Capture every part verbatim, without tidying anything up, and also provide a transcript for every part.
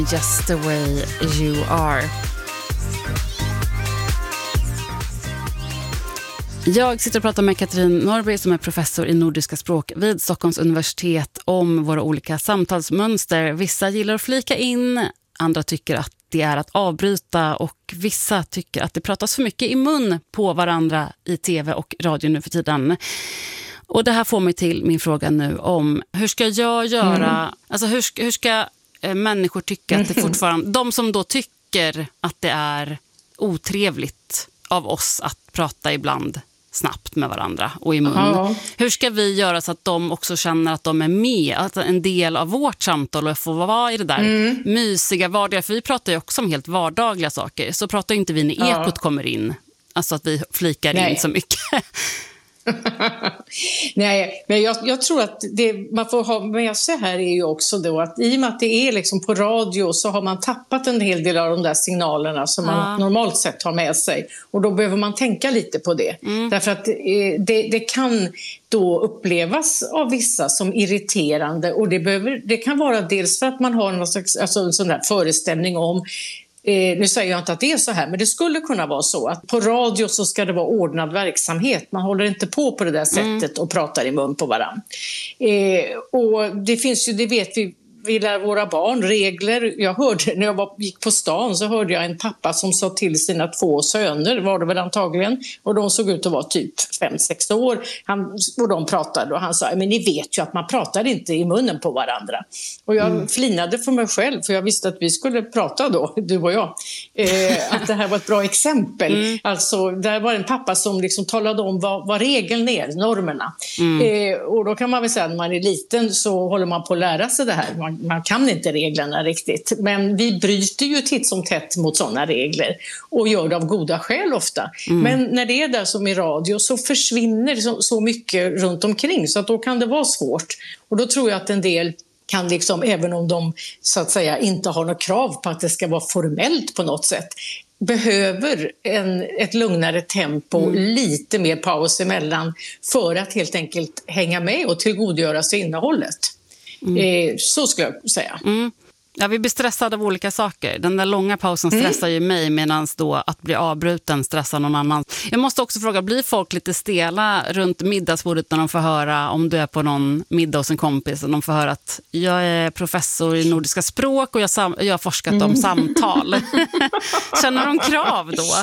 Just the way you are. Jag sitter och pratar med Katrin Norrby som är professor i nordiska språk vid Stockholms universitet om våra olika samtalsmönster. Vissa gillar att flika in, andra tycker att det är att avbryta och vissa tycker att det pratas för mycket i mun på varandra i tv och radio nu för tiden. Och det här får mig till min fråga nu om hur ska jag göra, mm. alltså hur ska, hur ska eh, människor tycka att det fortfarande, de som då tycker att det är otrevligt av oss att prata ibland snabbt med varandra och i mun. Ja. Hur ska vi göra så att de också känner att de är med, att en del av vårt samtal och får vara i det där mm. mysiga vardagliga, för vi pratar ju också om helt vardagliga saker, så pratar inte vi när ja. ekot kommer in, alltså att vi flikar Nej. in så mycket. Nej, men jag, jag tror att det man får ha med sig här är ju också då att i och med att det är liksom på radio så har man tappat en hel del av de där signalerna som ja. man normalt sett har med sig, och då behöver man tänka lite på det mm. därför att det, det kan då upplevas av vissa som irriterande, och det, behöver, det kan vara dels för att man har någon slags, alltså en sån där föreställning om Eh, nu säger jag inte att det är så här, men det skulle kunna vara så att på radio så ska det vara ordnad verksamhet. Man håller inte på på det där sättet mm. och pratar i mun på varann. Eh, och det finns ju, det vet vi, vi lär våra barn regler. Jag hörde, när jag var, gick på stan så hörde jag en pappa som sa till sina två söner, var det väl antagligen, och de såg ut att vara typ fem sex år. Han, och de pratade och han sa, men ni vet ju att man pratar inte i munnen på varandra. Och jag mm. flinade för mig själv, för jag visste att vi skulle prata då, du och jag. Eh, att det här var ett bra exempel. Mm. Alltså, där var en pappa som liksom talade om vad, vad regeln är, normerna. Mm. Eh, och då kan man väl säga att när man är liten så håller man på att lära sig det här. Man, man kan inte reglerna riktigt. Men vi bryter ju titt som tätt mot sådana regler. Och gör det av goda skäl ofta. Mm. Men när det är där som i radio så försvinner så, så mycket runt omkring. Så att då kan det vara svårt. Och då tror jag att en del kan liksom, även om de så att säga inte har något krav på att det ska vara formellt på något sätt, behöver en, ett lugnare tempo, mm. lite mer paus emellan för att helt enkelt hänga med och tillgodogöra sig innehållet. Mm. Eh, så skulle jag säga. Mm. Ja, vi blir stressade av olika saker. Den där långa pausen stressar mm. ju mig, medan då att bli avbruten stressar någon annan. Jag måste också fråga, blir folk lite stela runt middagsbordet när de får höra, om du är på någon middag hos en kompis och de får höra att jag är professor i nordiska språk och jag, sam- jag har forskat mm. om samtal. Känner de krav då?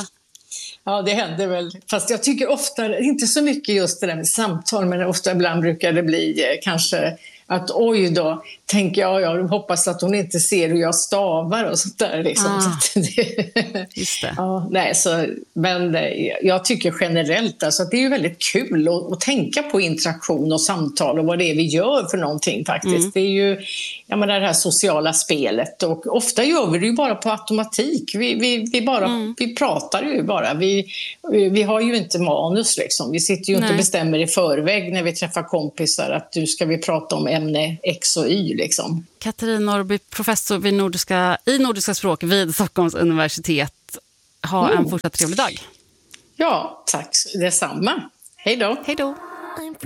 Ja, det händer väl. Fast jag tycker ofta, inte så mycket just det där med samtal, men ofta ibland brukar det bli eh, kanske att oj då, tänker jag, jag hoppas att hon inte ser hur jag stavar och sånt där. Liksom. Ah, just det. Ja, nej, så, men jag tycker generellt alltså, att det är ju väldigt kul att, att tänka på interaktion och samtal och vad det är vi gör för någonting faktiskt. Mm. Det är ju ja, men det här sociala spelet, och ofta gör vi det ju bara på automatik. Vi, vi, vi, bara, mm. vi pratar ju bara. Vi, vi har ju inte manus liksom. Vi sitter ju nej. inte och bestämmer i förväg när vi träffar kompisar att du ska vi prata om ämne X och Y liksom. Katrin Norrby, professor vid nordiska, i nordiska språk vid Stockholms universitet. Ha mm. en fortsatt trevlig dag. Ja, tack detsamma. Hej då. Hej då.